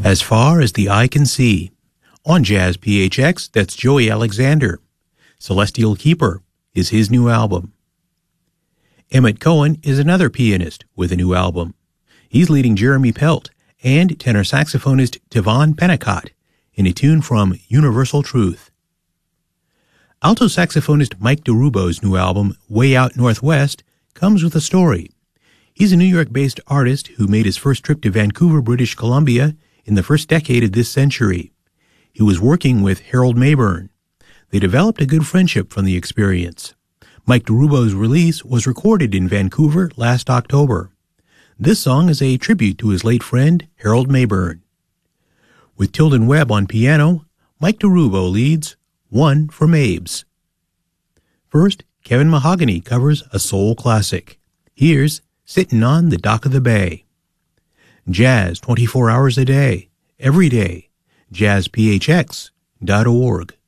As Far as the Eye Can See. On Jazz PHX, that's Joey Alexander. Celestial Keeper is his new album. Emmett Cohen is another pianist with a new album. He's leading Jeremy Pelt and tenor saxophonist Tevon Pennicott in a tune from Universal Truth. Alto saxophonist Mike DeRubo's new album, Way Out Northwest, comes with a story. He's a New York-based artist who made his first trip to Vancouver, British Columbia in the first decade of this century. He was working with Harold Mayburn. They developed a good friendship from the experience. Mike DeRubo's release was recorded in Vancouver last October. This song is a tribute to his late friend, Harold Mayburn. With Tilden Webb on piano, Mike DeRubo leads One for Mabes. First, Kevin Mahogany covers a soul classic. Here's Sittin' on the Dock of the Bay. Jazz 24 hours a day, every day. JazzPHX.org.